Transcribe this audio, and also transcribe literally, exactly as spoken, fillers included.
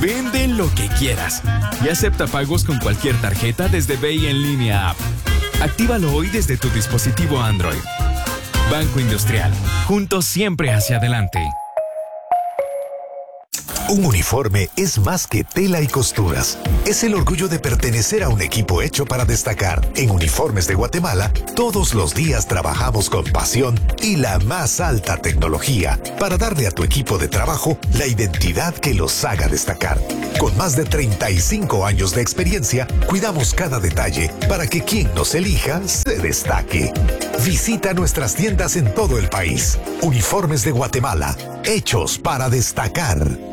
Vende lo que quieras y acepta pagos con cualquier tarjeta desde Bey en línea app. Actívalo hoy desde tu dispositivo Android. Banco Industrial. Juntos siempre hacia adelante. Un uniforme es más que tela y costuras. Es el orgullo de pertenecer a un equipo hecho para destacar. En Uniformes de Guatemala, todos los días trabajamos con pasión y la más alta tecnología para darle a tu equipo de trabajo la identidad que los haga destacar. Con más de treinta y cinco años de experiencia, cuidamos cada detalle para que quien nos elija se destaque. Visita nuestras tiendas en todo el país. Uniformes de Guatemala, hechos para destacar.